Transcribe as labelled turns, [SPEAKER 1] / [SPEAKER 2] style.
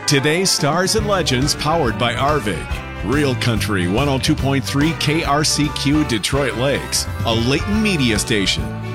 [SPEAKER 1] Today's Stars and Legends powered by Arvig. Real Country 102.3 KRCQ Detroit Lakes, a Layton media station.